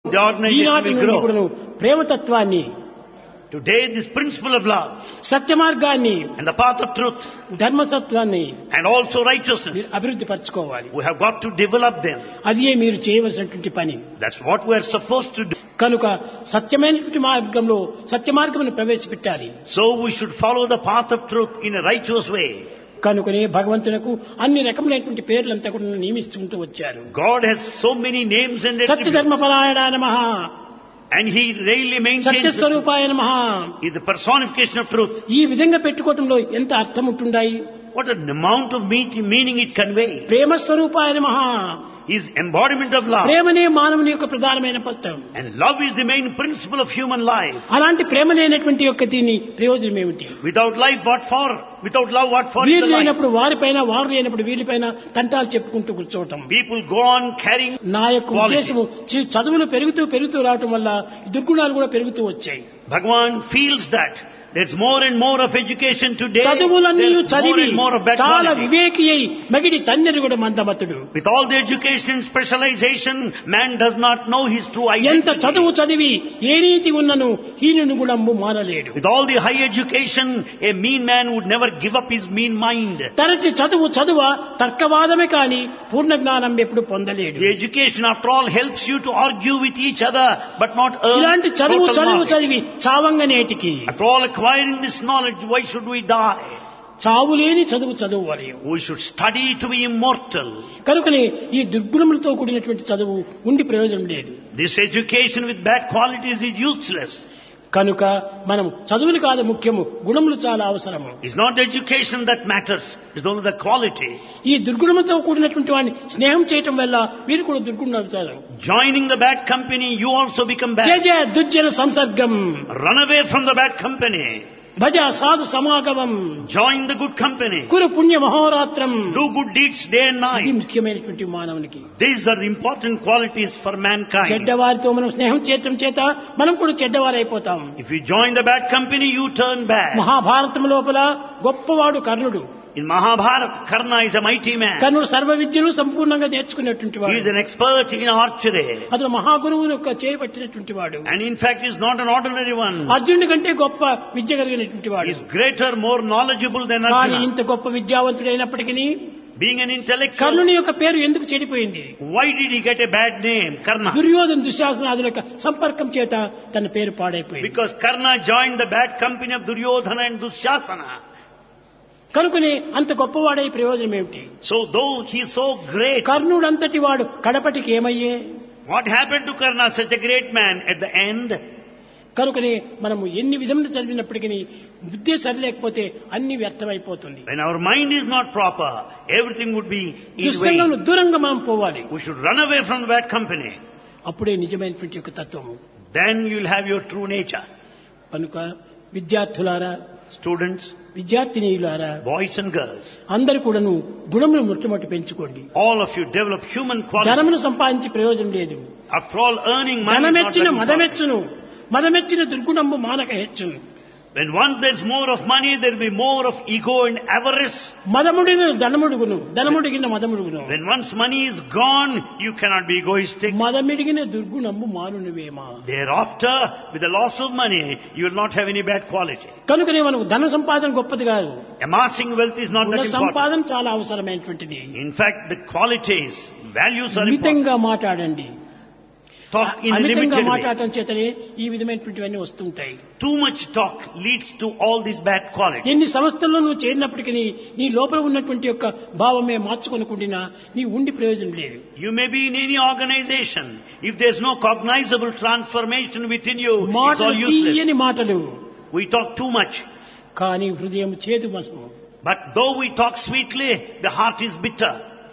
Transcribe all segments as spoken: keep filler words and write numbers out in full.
the organization ఈనాటి will నుండి grow. కూడాను ప్రేమతత్వాన్ని, Today, this principle of love సత్య మార్గాన్ని, and the path of truth ధర్మతత్వాన్ని and also righteousness, మీరు అభివృద్ధి పరచుకోవాలి. we have got to develop them. అదే మీరు చేయవలసినటువంటి పని. That's what we are supposed to do. కనుక సత్యమైనటువంటి మార్గంలో సత్య మార్గమును ప్రవేశపెట్టాలి. So we should follow the path of truth in a righteous way. కనుకనే భగవంతునకు అన్ని రకములైనటువంటి పేర్లంతా కూడా నియమిస్తుంటూ వచ్చారు. God has so many names and Satya attributes, ధర్మపరాయణ నమః, and He really Satya maintains the truth. స్వరూపాయ నమః. Is the personification of truth. ఈ విధంగా పెట్టుకోవటంలో ఎంత అర్థం ఉంటుండాయి. What an amount of meat- meaning it conveys. ప్రేమ స్వరూపాయ నమః. Is embodiment of love. ప్రేమనే మానవుని యొక్క ప్రధానమైన పత్రం. And love is the main principle of human life. అలాంటి ప్రేమ లేనటువంటి యొక్క దీని ప్రయోజనం ఏమిటి? Without life, what for? Without love, what for is వీరు the life? లేనప్పుడు వారిపైన, వారు లేనప్పుడు వీరిపైన తంటాలు చెప్పుకుంటూ కూర్చోవటం. People go on carrying. నా యొక్క Quality. ఉద్దేశము చి- చదువులు పెరుగుతూ పెరుగుతూ రావటం వల్ల ఈ దుర్గుణాలు కూడా పెరుగుతూ వచ్చాయి. Bhagavan feels that there's more and more of education today. చదువులన్నీ There's more చదివి and more of bad చాలా quality. వివేకి అయి మగిడి తన్నెరు కూడా మందమతుడు. With all the education and specialization, man does not know his true ఎంత identity. చదువు చదివి ఏ రీతి ఉన్నను హీనుని కూడా మారలేడు. With all the high education, a mean man would never give up his mean mind. తరచి చదువు చదువ తర్కవాదమే కాని పూర్ణ జ్ఞానం ఎప్పుడు పొందలేడు. The education, after all, helps you to argue with each other, but not earn ఇలాంటి చదువు total చదువు knowledge. చదివి చావంగనేటికి After all acquiring this knowledge, why should we die? చావు లేని చదువు చదువు వలయం. We should study to be immortal. కనుకనే ఈ దుర్గుణములతో కూడినటువంటి చదువు ఉండి ప్రయోజనం లేదు. This education with bad qualities is useless. కనుక మనం చదువులు కాదు ముఖ్యము, గుణములు చాలా అవసరము. It's not the education that matters, it's only the quality. ఈ దుర్గుణములతో కూడినటువంటి వాడిని స్నేహం చేయటం వల్ల వీరు కూడా దుర్గుణులు అవుతారు. Joining the bad company, you also become bad. Jaya దుర్జన సంసర్గం, Run away from the bad company. భజ సాధు సమాగమం, Join the good company. కురు పుణ్య మహోరాత్రం. Do good deeds day and ఇది night. ముఖ్యమైనటువంటి మానవునికి. These are the important qualities for mankind. చెడ్డవారితో మనం స్నేహం చేయటం చేత మనం కూడా చెడ్డవారైపోతాం. If you join the bad company, you turn bad. Mahabharatam లోపల గొప్పవాడు కర్ణుడు. In Mahabharata, Karna is a mighty man. కర్ణుడు సర్వ విద్యలు సంపూర్ణంగా నేర్చుకున్నటువంటి He వాడు. is an expert in archery. అతను మహాగురువు యొక్క చేపట్టినటువంటి వాడు. And in fact, he is not an ordinary one. అర్జునుడి కంటే గొప్ప విద్య కలిగినటువంటి He వాడు. is greater, more knowledgeable than కానీ Arjuna. ఇంత గొప్ప విద్యావంతుడైనప్పటికీ Being an intellectual, కర్ణుని యొక్క పేరు ఎందుకు చెడిపోయింది? why did he get a bad name? Karna. Duryodhana దుశ్శాసనాదుల యొక్క సంపర్కం చేత తన పేరు పాడైపోయింది. Because Karna joined the bad company of Duryodhana and Dushasana. కనుకనే అంత గొప్పవాడై ప్రయోజనం ఏమిటి? So though he is so great, కర్ణుడు అంతటి వాడు కడపటికి ఏమయ్యే? what happened to Karna, such a great man, at the end? కనుకనే మనము ఎన్ని విధములు చదివినప్పటికీ బుద్ధి సరిలేకపోతే అన్ని వ్యర్థమైపోతుంది. When our mind is not proper, everything would be in దుస్సంగంలో vain. దూరంగా మనం పోవాలి. We should run away from the bad company. అప్పుడే నిజమైనటువంటి యొక్క తత్వము. Then you will have your true nature. కనుక విద్యార్థులారా, Students, విద్యార్థినీయులారా, boys and girls, అందరు కూడాను గుణములు మొట్టమొదటి పెంచుకోండి. all of you develop human qualities. ధనమును సంపాదించి ప్రయోజనం లేదు. After all, earning money is not ధనమెచ్చిన very important. మదమెచ్చును, మదమెచ్చిన దుర్గుణము మానక హెచ్చును. When once there's more of money, there'll be more of ego and avarice. మదముడిగిన ధనముడుగును, ధనముడిగిన మదముడుగును. When once money is gone, you cannot be egoistic. మదమిడిగిన దుర్గుణము మానునివేమా. Thereafter, with the loss of money, you will not have any bad quality. కనుకనే మనకు ధన సంపాదన గొప్పది కాదు. Amassing wealth is not Guna that important. సంపాదన చాలా అవసరమైనటువంటిది. In fact, the qualities, values are important. మితంగా మాట్లాడండి. Talk in a అమితంగా limited way. మాట్లాడటం చేతనే ఈ విధమైనటువంటివన్నీ వస్తుంటాయి. Too much talk leads to all these bad qualities. ఎన్ని సంస్థల్లో నువ్వు చేరినప్పటికీ నీ లోపల ఉన్నటువంటి యొక్క భావమే మార్చుకొనకుండా నీ ఉండి ప్రయోజనం లేదు. You may be in any organization. If there's no cognizable transformation within you, it's all మాటలు useless. తీయని మాటలు, We talk too much. కానీ హృదయం చేదు మనసు, But though we talk sweetly, the heart is bitter.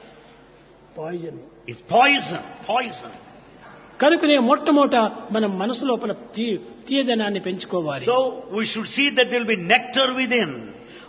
Poison. It's poison, poison. కనుకనే మొట్టమొదట మనం మనసు లోపల తీ- తీయదనాన్ని పెంచుకోవాలి. So we should see that there will be nectar within.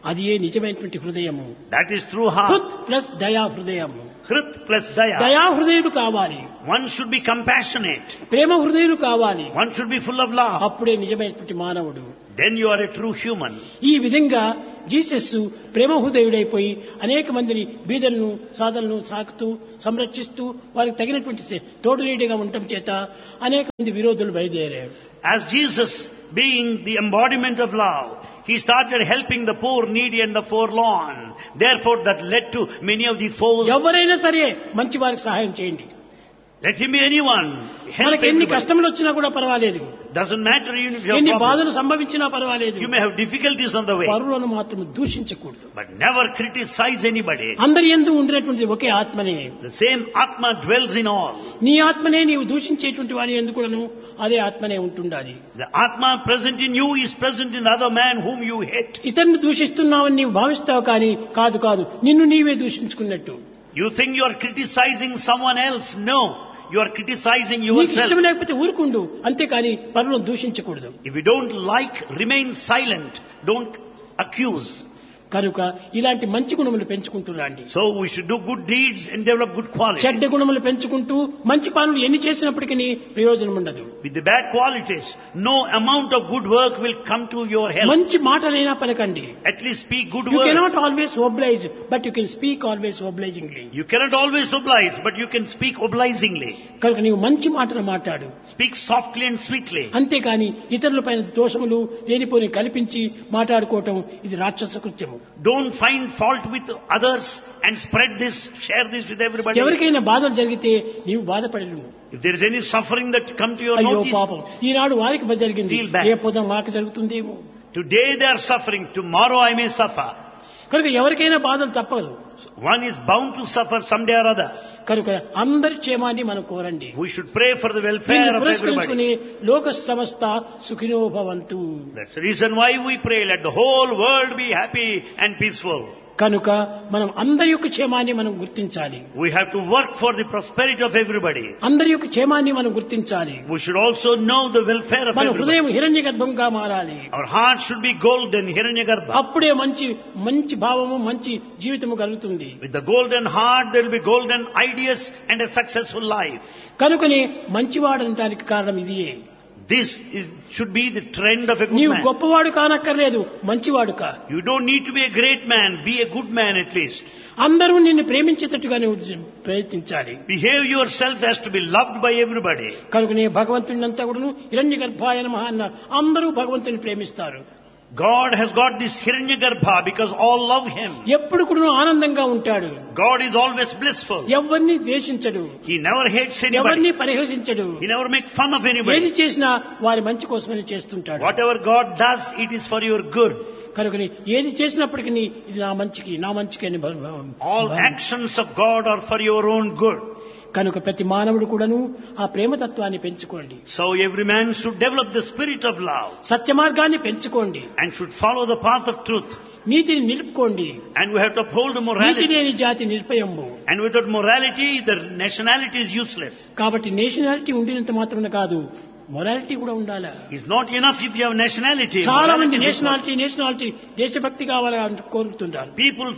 అది ఏ నిజమైనటువంటి హృదయము. That is true heart. హృత్ plus దయా హృదయము. Hrit plus daya. దయా హృదయుడు కావాలి. One should be compassionate. ప్రేమ హృదయుడు కావాలి. One should be full of love. అప్పుడే నిజమైనటువంటి మానవుడు. Then you are a true human. ఈ విధంగా జీసస్ ప్రేమ హృదయుడైపోయి అనేక మందిని బీదలను సాధనలను సాకుతూ సంరక్షిస్తూ వారికి తగినటువంటి తోడు నీడిగా ఉండటం చేత అనేక మంది విరోధులు బయలుదేరారు. As Jesus, being the embodiment of love, he started helping the poor, needy and the forlorn. Therefore that led to many of the foes. ఎవరైనా సరే మంచి వారికి సహాయం చేయండి. Let him be anyone. Help మనకి ఎన్ని everybody. కష్టములు వచ్చినా కూడా పర్వాలేదు. Doesn't matter even if you ఎన్ని have problems. బాధలు సంభవించినా పర్వాలేదు. You may have difficulties on the way. పరులను మాత్రం దూషించకూడదు. But never criticize anybody. అందరి యందు ఉండినటువంటి ఒకే ఆత్మనే. The same Atma dwells in all. నీ ఆత్మనే నీవు దూషించేటువంటి వాని ఎందుకు కూడాను అదే ఆత్మనే ఉంటుండాలి. The Atma present in you is present in the other man whom you hate. ఇతన్ని దూషిస్తున్నావని నీవు భావిస్తావు కానీ కాదు కాదు నిన్ను నీవే దూషించుకున్నట్టు. You think you are criticizing someone else. No. You are criticizing నీకు yourself. ఇష్టం లేకపోతే ఊరుకుండు అంతేకాని పరులను దూషించకూడదు. If you don't like, remain silent. Don't accuse. కనుక ఇలాంటి మంచి గుణములు పెంచుకుంటున్నాండి. So we should do good deeds and develop good qualities. చెడ్డ గుణములు పెంచుకుంటూ మంచి పనులు ఎన్ని చేసినప్పటికీ ప్రయోజనం ఉండదు. With the bad qualities, no amount of good work will come to your help. మంచి మాటలైనా పలకండి. At least speak good You words. cannot always oblige, but you can speak always obligingly. You cannot always oblige, but you can speak obligingly. కనుక నీవు మంచి మాటలు మాట్లాడు. Speak softly and sweetly. అంతేకాని ఇతరులపైన దోషములు లేనిపోని కల్పించి మాట్లాడుకోవటం ఇది రాక్షస కృత్యము. Don't find fault with others and spread this, share this with everybody. ఎవరికైనా బాధలు జరిగితే నీవు బాధపడలేవు. If there is any suffering that come to your అయ్యో notice, పాపం ఈనాడు వారికి బ జరిగింది Feel bad. ఏ పొద్దు మాకు జరుగుతుందేమో. today they are suffering, tomorrow I may suffer. కనుక ఎవరికైనా బాధలు తప్పదు. One is bound to suffer someday or other. కనుక అందరి క్షేమాన్ని మనం కోరండి. We should pray for the welfare దీన్ని of పురస్కరించుకుని everybody. లోక సమస్త సుఖినో భవంతు. That's the reason why we pray. Let the whole world be happy and peaceful. కనుక మనం అందరి యొక్క క్షేమాన్ని మనం గుర్తించాలి. We have to work for the prosperity of everybody. అందరి యొక్క క్షేమాన్ని మనం గుర్తించాలి. We should also know the welfare of మన everybody. హృదయం హిరణ్య గర్భంగా మారాలి. Our heart should be golden, Hiranyagarbha. అప్పుడే మంచి మంచి భావము మంచి జీవితము కలుగుతుంది. With the golden heart there will be golden ideas and a successful life. కనుకనే మంచివాడు అనడానికి కారణం ఇదియే. This is, should be the trend of a good నీవు man. గొప్పవాడు కానక్కర్లేదు మంచివాడు కా. You don't need to be a great man, be a good man at least. అందరూ నిన్ను ప్రేమించేటట్టుగా నువ్వు ప్రయత్నించాలి. Behave yourself as to be loved by everybody. కనుకనే భగవంతుడినంతా కూడా హిరణ్య గర్భాయ నమః అన్న అందరూ భగవంతుని ప్రేమిస్తారు. God has got this Hiranyagarbha because all love him. ఎప్పుడు కూడా ఆనందంగా ఉంటాడు. God is always blissful. ఎవరిని ద్వేషించడు. He never hates anybody. ఎవరిని పరిహసించడు. He never makes fun of ఏది anybody. చేసినా వారి మంచి కోసమని చేస్తుంటాడు. Whatever God does, it is for your good. కనుకని ఏది చేసినప్పటికీ ఇది నా మంచికి నా మంచికి అని భ- భ- All actions of God are for your own good. కనుక ప్రతి మానవుడు కూడాను ఆ ప్రేమతత్వాన్ని పెంచుకోండి. So every man should develop the spirit of love సత్య మార్గాన్ని పెంచుకోండి. and should follow the path of truth. నీతిని నిలుపుకోండి. And we have to uphold NITI morality. లేని జాతి నిర్భయంబు. And without morality, the nationality is useless. కాబట్టి నేషనాలిటీ ఉండినంత మాత్రమే కాదు morality కూడా ఉండాలా. It's not enough if you have nationality. చాలా మంది Morality is నేషనాలిటీ నేషనాలిటీ దేశభక్తి కావాలని కోరుతుంటారు. important. People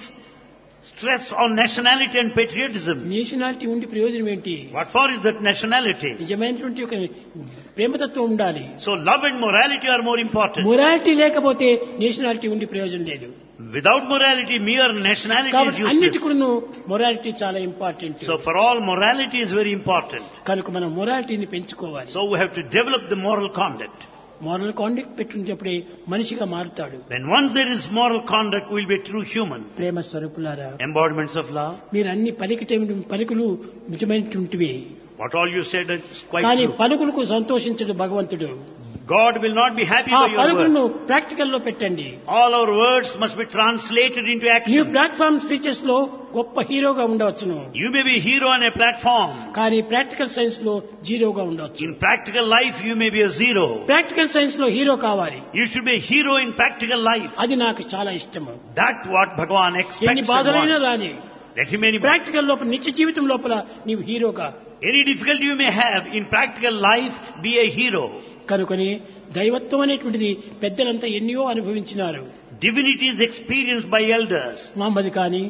stress on nationality and patriotism. Nationality ఉండి ప్రయోజనం ఏంటి? What for is that nationality? నిజమైనటువంటి ఒక ప్రేమతత్వం ఉండాలి. So love and morality are more important. Morality లేకపోతే నేషనాలిటీ ఉండి ప్రయోజనం లేదు. Without morality, mere nationality is కాబట్టి అన్నిటి useless. కూడా మొరాలిటీ చాలా important. So for all, morality is very important. కనుక మనం మొరాలిటీని పెంచుకోవాలి. So we have to develop the moral conduct. Moral conduct పెట్టినప్పుడే మనిషిగా మారుతాడు. When once there is moral conduct, we will be a true human. ప్రేమ స్వరూపులారా, Embodiments of love. మీరు అన్ని పలికితే పలుకులు నిజమైనటువంటివి. What all you said is quite కానీ true. పలుకులకు సంతోషించడు భగవంతుడు. God will not be happy ఆ by your పలుకులను words. ప్రాక్టికల్ లో పెట్టండి. All our words must be translated into new action. Platform speeches లో గొప్ప హీరోగా ఉండవచ్చును. You may be a hero on a platform. కానీ ప్రాక్టికల్ సైన్స్ లో జీరోగా ఉండవచ్చు. In practical life, you may be a zero. Practical science లో hero కావాలి. You should be a hero in practical life. అది నాకు చాలా ఇష్టము. That what Bhagavan ఎన్ని expects and బాధలైనా wants. రాని Let him any, ప్రాక్టికల్ లోపల నిత్య జీవితం లోపల నీవు హీరోగా. any difficulty you may have in practical life, be a hero. కనుకొని దైవత్వం అనేటువంటిది పెద్దలంతా ఎన్నో అనుభవించినారు. Divinity is experienced by elders. Mohammed కానీ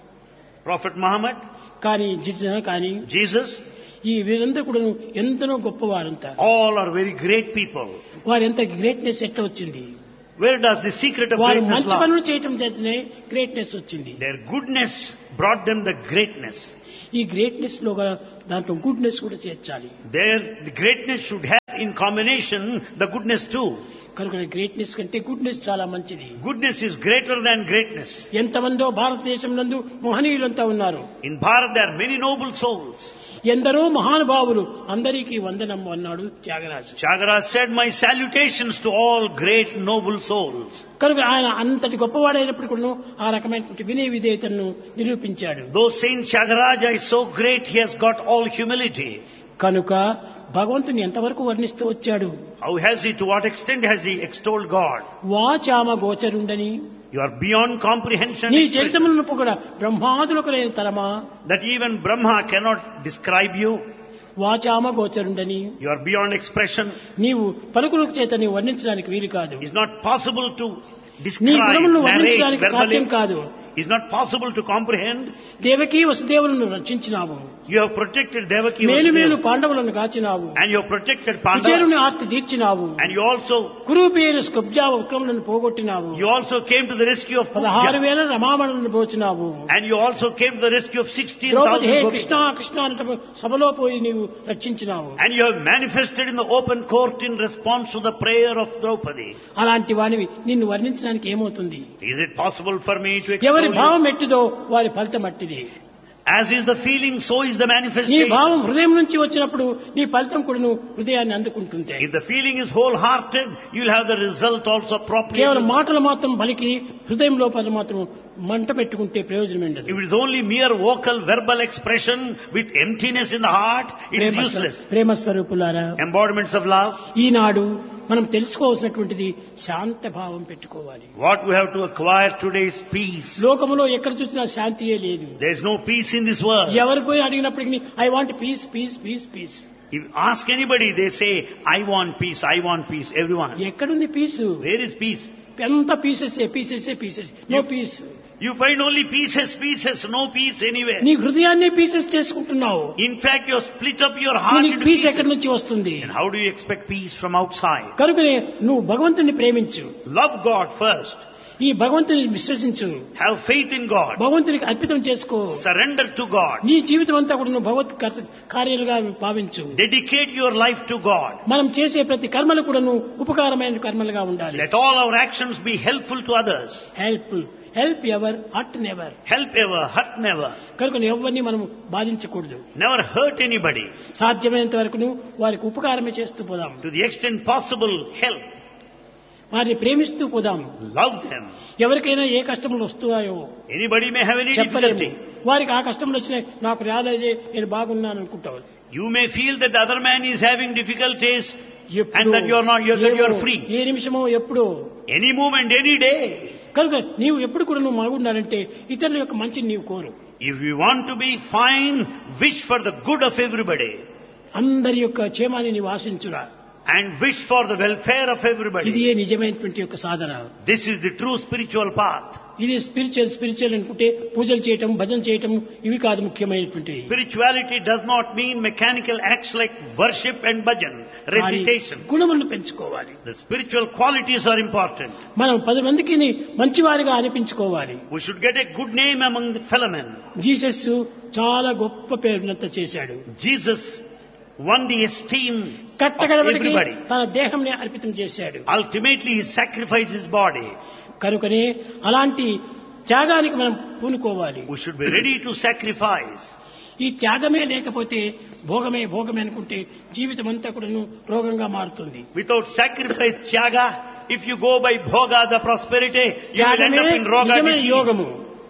Prophet Muhammad, కానీ జిజ్నా కానీ Jesus, ఈ వీరందరూ కూడా ఎంతనో గొప్పవారంతా. all are very great people. వారి ఎంత గ్రేట్నెస్ ఎట్లా వచ్చింది? Where does the secret of వారు greatness మంచి lie? పనులు చేయటం చేతనే గ్రేట్నెస్ వచ్చింది. Their goodness brought them the greatness. ఈ గ్రేట్నెస్ లో గల దాంట్లో గుడ్నెస్ కూడా చేర్చాలి. Their the greatness should have in combination the goodness too. కనుక గ్రేట్నెస్ కంటే గుడ్నెస్ చాలా మంచిది. Goodness is greater than greatness. ఎంతమందో భారతదేశం నందు మహనీయులంతా ఉన్నారు. In Bharat there are many noble souls. ఎందరో మహానుభావులు, అందరికీ వందనం అన్నాడు Tyagaraju. Tyagaraja said, my salutations to all great noble souls. కనుక ఆయన అంతటి గొప్పవాడైనప్పుడు కూడా ఆ రకమైనటువంటి వినయ విధేయతను నిరూపించాడు. Though Saint Tyagaraja is so great, he has got all humility. కనుక భగవంతుని ఎంతవరకు వర్ణిస్తూ వచ్చాడు? How has he, to what extent has he extolled God? వాచామ గోచరుండని, You are beyond comprehension. నీ expression. చరితములను కూడా బ్రహ్మాదులకు లేని తరమా, That even Brahma cannot describe you. వాచామ గోచరుండని, You are beyond expression. నీవు పలుకుల చేత నీవు వర్ణించడానికి వీలు కాదు. It's not possible to నీ describe, గుణములను narrate వర్ణించడానికి సాధ్యం verbally. కాదు. It's not possible to comprehend. Devaki వసుదేవులను రక్షించినావు, You have protected Devaki మేలు మేలు Vasudeva, పాండవులను కాచినావు, and you have protected Pandava, కుచేరుని Aarti తీర్చినావు, and you also కురూపేరు స్కబ్జా విక్రములను పోగొట్టినావు, you also came to the rescue of పదహారు Pujya, వేల రమామణులను పోచినావు, and you also came to the rescue of sixteen Draupadi hey thousand Krishna Gopikas, Krishna అంటే సభలో పోయి నీవు రక్షించినావు. and you have manifested in the open court in response to the prayer of Draupadi. అలాంటి వానివి నిన్ను వర్ణించడానికి ఏమవుతుంది? Is it possible for me to ఎవరి extol you? భావం ఎట్టిదో వారి ఫలితం అట్టిది. As is the feeling, so is the నీ manifestation. భావం హృదయం నుంచి వచ్చినప్పుడు నీ ఫలితం కూడా నువ్వు హృదయాన్ని అందుకుంటుంది. If the feeling is wholehearted, you'll have the result also appropriate. కేవలం మాటలు మాత్రం పలికి హృదయం లోపల మాత్రం మంట పెట్టుకుంటే ప్రయోజనం ఉండదు. If it is only mere vocal, verbal expression with emptiness in the heart, it is useless. ప్రేమ స్వరూపులారా, Embodiments of love. ఈనాడు మనం తెలుసుకోవాల్సినటువంటిది శాంత భావం పెట్టుకోవాలి. What we have to acquire today is peace. లోకములో ఎక్కడ చూసినా శాంతియే లేదు. There is no peace in this world. ఎవరు పోయి అడిగినప్పటికీ I want peace piece piece piece. If ask anybody, they say, I want peace, I want peace, everyone. ఎక్కడుంది పీసు? Where is peace? ఎంత pieces pieces pieces no piece. You find only pieces, pieces, no peace anywhere. నీ హృదయాన్ని pieces చేసుకుంటున్నావు. In fact, you split up your heart నీకు into piece pieces. ఎక్కడి నుంచి వస్తుంది? And how do you expect peace from outside? కనుకనే నువ్వు భగవంతుని ప్రేమించు, Love God first. ఈ భగవంతుని విశ్వసించు, Have faith in God. భగవంతునికి అర్పితం చేసుకో. Surrender to God. నీ జీవితం అంతా కూడా నువ్వు భగవత్ కర్త- కార్యాలుగా భావించు. Dedicate your life to God. మనం చేసే ప్రతి కర్మలు కూడా నువ్వు ఉపకారమైన కర్మలుగా ఉండాలి. Let all our actions be helpful to others. Help help ever hurt never. Help ever, hurt never. కనుక ఎవరిని మనం బాధించకూడదు. Never hurt anybody. సాధ్యమైనంత వరకు వారికి ఉపకారమే చేస్తూ పోదాం, To the extent possible, help. వారిని ప్రేమిస్తూ పోదాం. Love them. ఎవరికైనా ఏ కష్టములు వస్తున్నాయో Anybody may have any చెప్పలేము. difficulty. వారికి ఆ కష్టములు వచ్చినాయి, నాకు రాలేదే, నేను బాగున్నాను అనుకుంటావు. You may feel that the other man is having difficulties ఎప్పుడో, and that you are not, you're, that you are ఏమో, free. ఏ నిమిషమో ఎప్పుడో. Any moment, any day. కనుక నీవు ఎప్పుడు కూడా నువ్వు బాగుండాలంటే ఇతరుల యొక్క మంచిని నీవు కోరు. If you want to be fine, wish for the good of everybody అందరి యొక్క క్షేమాన్ని నీవు ఆశించురా. and wish for the welfare of ఇది everybody. ఏ నిజమైనటువంటి యొక్క సాధన. This is the true spiritual path. ఇది స్పిరిచువల్ స్పిరిచువల్ అనుకుంటే పూజలు చేయటం, భజన చేయటం ఇవి కాదు ముఖ్యమైనటువంటివి. Spirituality does not mean mechanical acts like worship and bhajan, recitation. గుణములను పెంచుకోవాలి. The spiritual qualities are important. మనం పది మందికి మంచివారిగా అనిపించుకోవాలి. We should get a good name among the fellow men. Jesus చాలా గొప్ప పేరునంత చేశాడు. Jesus won the esteem of కట్టగడబడికి everybody. తన దేహంని అర్పితం చేశాడు. Ultimately, he sacrificed his body. కనుకనే అలాంటి త్యాగానికి మనం పూనుకోవాలి. We should be ready to sacrifice. ఈ త్యాగమే లేకపోతే భోగమే భోగమే అనుకుంటే జీవితం అంతా కూడా రోగంగా మారుతుంది. Without sacrifice, tyaga, if you go by bhoga, the prosperity, you will end త్యాగమే up in roga నిజమైన disease. యోగము.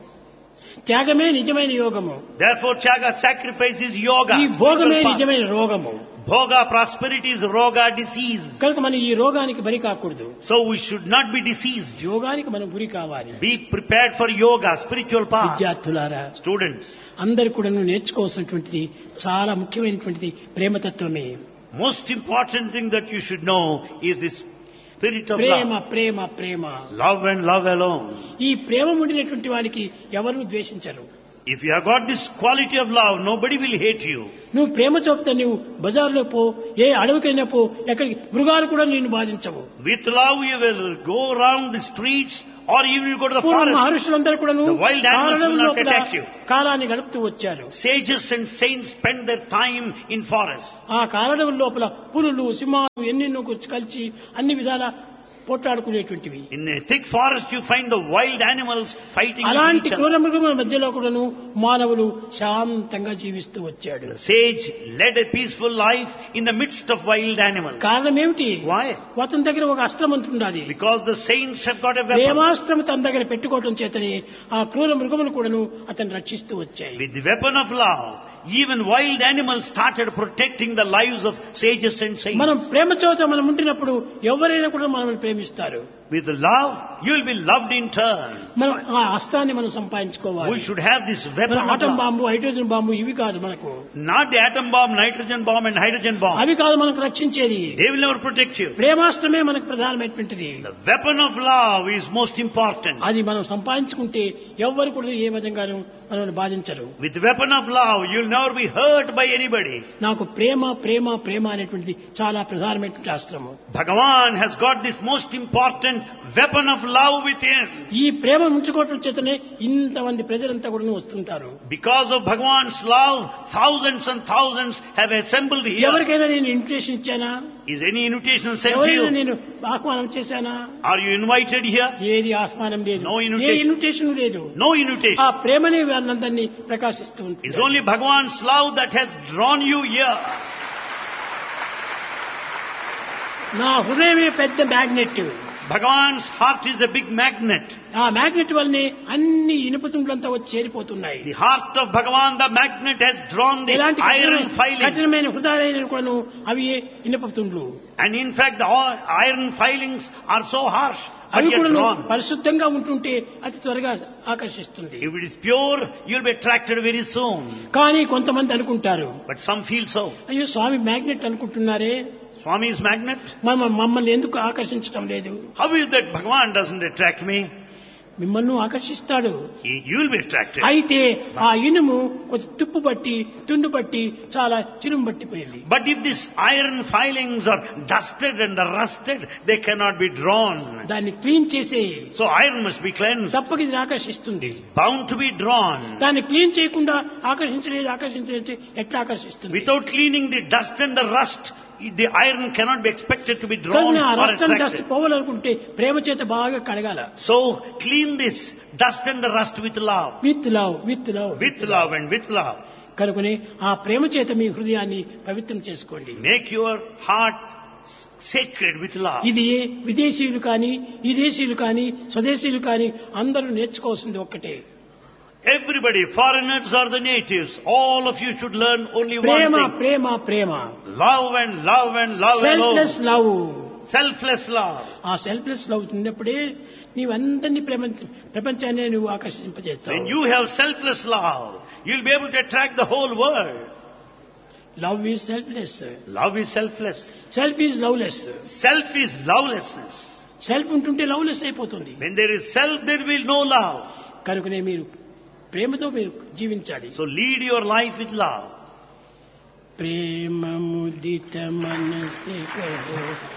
త్యాగమే నిజమైన యోగము. Therefore, tyaga, sacrifice is yoga. ఈ భోగమే spiritual path. నిజమైన రోగము. Bhoga, prosperity is roga disease. కనుక మనం ఈ రోగానికి బరి కాకూడదు. So we should not be diseased. యోగానికి మనం గురి కావాలి. Be prepared for yoga, spiritual path. విద్యార్థులారా, Students, అందరు కూడా నేర్చుకోవాల్సినటువంటిది చాలా ముఖ్యమైనటువంటిది ప్రేమతత్వమే. most important thing that you should know is this spirit of Prema love. Prema Prema Love and love alone. ఈ ప్రేమ ఉండినటువంటి వారికి ఎవరు ద్వేషించరు. If you have got this quality of love, nobody will hate you. నువ్వు ప్రేమ చూపితే నువ్వు బజార్లో పో, ఏ అడవికైనా పో, ఎక్కడికి మృగాలు కూడా నిన్ను బాధించవు. With love you will go around the streets or even you go to the పూర్వ forest. మహర్షులందరూ కూడా The wild animals will not attack you. కాలాన్ని గడుపుతూ వచ్చారు. Sages and saints spend their time in forests. ఆ కాలడవుల లోపల పులులు, సింహాలు ఎన్నెన్నో కలిసి అన్ని విధాల పోట్లాడుకునేటువంటివి. In a thick forest you find the wild animals fighting with అలాంటి each క్రూర other. మృగముల మధ్యలో కూడాను మానవులు శాంతంగా జీవిస్తూ వచ్చాడు. The sage led a peaceful life in the midst of wild animals. కారణం ఏమిటి? Why? అతని దగ్గర ఒక అస్త్రం ఉంటున్నది. Because the saints have got a weapon. ప్రేమాస్త్రం తన దగ్గర పెట్టుకోవటం చేతనే ఆ క్రూర మృగములు కూడాను అతను రక్షిస్తూ వచ్చాయి. With the weapon of love, even wild animals started protecting the lives of sages and saints. మనం ప్రేమ చోత మనం ఉంటున్నప్పుడు ఎవరైనా కూడా మనల్ని ప్రేమిస్తారు. With love, you will be loved in turn. మనం ఆ అస్త్రాన్ని మనం సంపాదించుకోవాలి. We should have this weapon మన of atom love. Bomb, hydrogen bomb ఇవి కాదు మనకు. Not the atom bomb, nitrogen bomb and hydrogen bomb. అవి కాదు మనకు రక్షించేది. They will never protect you. ప్రేమాస్త్రమే మనకు ప్రధానమైనటువంటిది. The weapon of love is most important. అది మనం సంపాదించుకుంటే ఎవ్వరు కూడా ఏ విధంగానూ మనల్ని బాధించరు. With the weapon of love, you will never be hurt by anybody. నాకు ప్రేమ ప్రేమ ప్రేమ అనేటువంటిది చాలా ప్రధానమైనటువంటి అస్త్రము. Bhagavan has got this most important weapon of love within. ఈ ప్రేమ ఉంచుకోవటం చేతనే ఇంతమంది ప్రజలంతా కూడా వస్తుంటారు. Because of Bhagavan's love, thousands and thousands have assembled here. ఎవరికైనా నేను invitation ఇచ్చానా? Is any invitation sent to ఎవరైనా you? నేను ఆహ్వానం చేశానా? Are you invited here? ఏది ఆహ్వానం లేదు, No ఏ invitation. ఇన్విటేషన్ లేదు. No invitation. ఆ ప్రేమనే వాళ్ళందరినీ ప్రకాశిస్తూ ఉంటుంది. It's only Bhagavan's love that has drawn you here. నా హృదయమే పెద్ద magnet. Bhagavan's heart is a big magnet. ఆ మ్యాగ్నెట్ వల్లనే అన్ని ఇనుపతుండ్లంతా వచ్చి చేరిపోతున్నాయి. The heart of Bhagavan, the magnet, has drawn the ఇలాంటి iron filings. కఠినమైన హృదయాలైన కూడాను అవి ఇనుపతుండ్లు. And in fact, the iron filings are so harsh, but అవి yet కూడా drawn. పరిశుద్ధంగా ఉంటుంటే అతి త్వరగా ఆకర్షిస్తుంది. If it is pure, you'll be attracted very soon. కానీ కొంతమంది అనుకుంటారు, But some feel so. అయ్యో స్వామి మ్యాగ్నెట్ అనుకుంటున్నారే, Swami's magnet? మన మమ్మల్ని ఎందుకు ఆకర్షించడం లేదు? How is that Bhagavan doesn't attract me? మిమ్మల్ని ఆకర్షిస్తాడు. He, you'll be attracted. అయితే ఆ ఇనుము కొంచెం తుప్పు బట్టి తుండు బట్టి చాలా చిరుము పట్టిపోయింది. But if these iron filings are dusted and rusted, they cannot be drawn. దాన్ని క్లీన్ చేసే So iron must be cleansed. తప్పక ఇది ఆకర్షిస్తుంది. Bound to be drawn. దాన్ని క్లీన్ చేయకుండా ఆకర్షించలేదు ఆకర్షించలేదు ఎట్లా ఆకర్షిస్తుంది? Without cleaning the dust and the rust, the iron cannot be expected to be drawn కానీ ఆ or rust and dust attracted. పోవాలనుకుంటే ప్రేమ చేత బాగా కడగాల. So clean this dust and the rust with love. With love with love With love and with love. కనుకనే ఆ ప్రేమ చేత మీ హృదయాన్ని పవిత్రం చేసుకోండి. Make your heart sacred with love. ఇది విదేశీయులు కానీ విదేశీయులు కానీ స్వదేశీయులు కానీ అందరూ నేర్చుకోవాల్సింది ఒక్కటే. Everybody, foreigners or the natives, all of you should learn only one Prema thing. Prema Prema Love and love and love selfless alone. Love. Selfless love. ఆ సెల్ఫ్లెస్ లవ్ ఉన్నప్పుడే నీవందరినీ ప్రేమ ప్రపంచాన్ని నువ్వు When ఆకర్షింపజేస్తావు. you have selfless love, you'll be able to attract the whole world. Love is selfless, Love is selfless. Self is loveless. Self is lovelessness. Self ఉంటుంటే loveless అయిపోతుంది. When there is self, there will no love. కనుకనే మీరు ప్రేమతో మీరు జీవించాలి. So lead your life with love. ప్రేమ ముదిత మనసే కహో